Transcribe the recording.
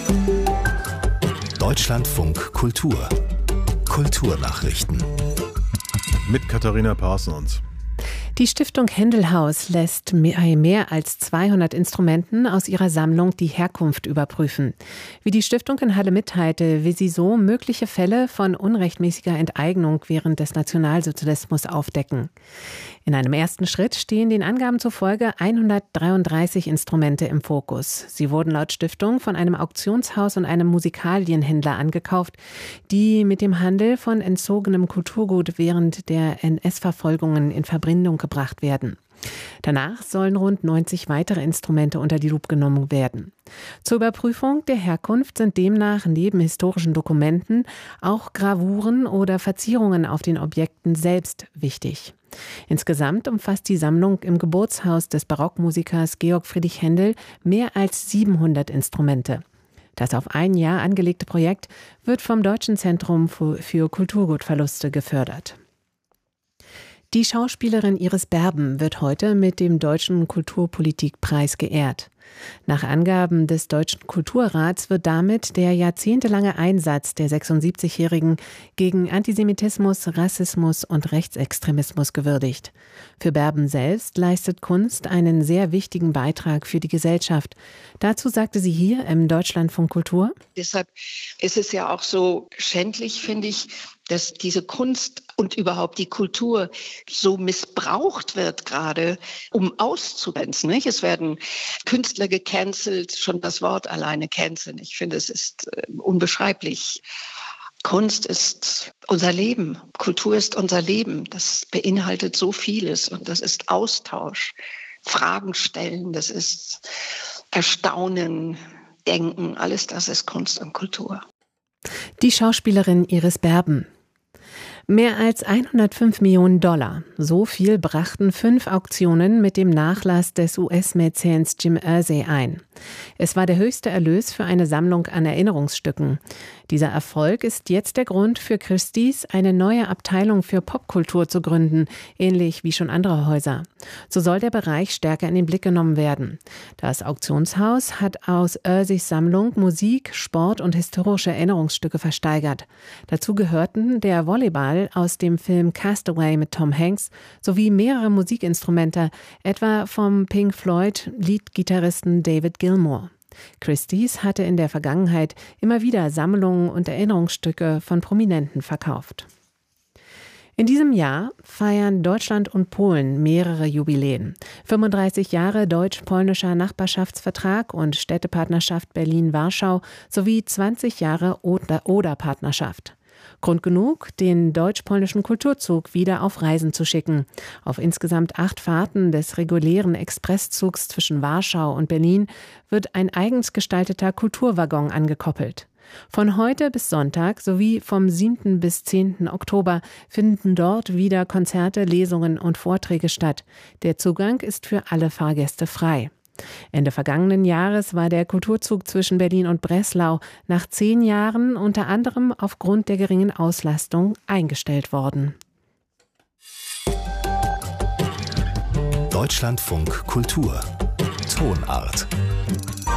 Deutschlandfunk Kultur. Kulturnachrichten. Mit Katharina Parsons. Die Stiftung Händelhaus lässt mehr als 200 Instrumenten aus ihrer Sammlung die Herkunft überprüfen. Wie die Stiftung in Halle mitteilte, will sie so mögliche Fälle von unrechtmäßiger Enteignung während des Nationalsozialismus aufdecken. In einem ersten Schritt stehen den Angaben zufolge 133 Instrumente im Fokus. Sie wurden laut Stiftung von einem Auktionshaus und einem Musikalienhändler angekauft, die mit dem Handel von entzogenem Kulturgut während der NS-Verfolgungen in Verbindung gebracht werden. Danach sollen rund 90 weitere Instrumente unter die Lupe genommen werden. Zur Überprüfung der Herkunft sind demnach neben historischen Dokumenten auch Gravuren oder Verzierungen auf den Objekten selbst wichtig. Insgesamt umfasst die Sammlung im Geburtshaus des Barockmusikers Georg Friedrich Händel mehr als 700 Instrumente. Das auf ein Jahr angelegte Projekt wird vom Deutschen Zentrum für Kulturgutverluste gefördert. Die Schauspielerin Iris Berben wird heute mit dem Deutschen Kulturpolitikpreis geehrt. Nach Angaben des Deutschen Kulturrats wird damit der jahrzehntelange Einsatz der 76-Jährigen gegen Antisemitismus, Rassismus und Rechtsextremismus gewürdigt. Für Berben selbst leistet Kunst einen sehr wichtigen Beitrag für die Gesellschaft. Dazu sagte sie hier im Deutschlandfunk Kultur: Deshalb ist es ja auch so schändlich, finde ich, dass diese Kunst und überhaupt die Kultur so missbraucht wird gerade, um auszugrenzen. Nicht? Es werden Künstler gecancelt, schon das Wort alleine canceln. Ich finde, es ist unbeschreiblich. Kunst ist unser Leben, Kultur ist unser Leben. Das beinhaltet so vieles und das ist Austausch, Fragen stellen, das ist Erstaunen, Denken, alles das ist Kunst und Kultur. Die Schauspielerin Iris Berben. Mehr als 105 Millionen $. So viel brachten 5 Auktionen mit dem Nachlass des US-Mäzens Jim Irsay ein. Es war der höchste Erlös für eine Sammlung an Erinnerungsstücken. Dieser Erfolg ist jetzt der Grund für Christie's, eine neue Abteilung für Popkultur zu gründen, ähnlich wie schon andere Häuser. So soll der Bereich stärker in den Blick genommen werden. Das Auktionshaus hat aus Irsays Sammlung Musik, Sport und historische Erinnerungsstücke versteigert. Dazu gehörten der Volleyball aus dem Film Castaway mit Tom Hanks sowie mehrere Musikinstrumente, etwa vom Pink Floyd Leadgitarristen David Gilmour. Christie's hatte in der Vergangenheit immer wieder Sammlungen und Erinnerungsstücke von Prominenten verkauft. In diesem Jahr feiern Deutschland und Polen mehrere Jubiläen. 35 Jahre deutsch-polnischer Nachbarschaftsvertrag und Städtepartnerschaft Berlin-Warschau sowie 20 Jahre Oder-Partnerschaft. Grund genug, den deutsch-polnischen Kulturzug wieder auf Reisen zu schicken. Auf insgesamt 8 Fahrten des regulären Expresszugs zwischen Warschau und Berlin wird ein eigens gestalteter Kulturwaggon angekoppelt. Von heute bis Sonntag sowie vom 7. bis 10. Oktober finden dort wieder Konzerte, Lesungen und Vorträge statt. Der Zugang ist für alle Fahrgäste frei. Ende vergangenen Jahres war der Kulturzug zwischen Berlin und Breslau nach 10 Jahren unter anderem aufgrund der geringen Auslastung eingestellt worden. Deutschlandfunk Kultur. Tonart.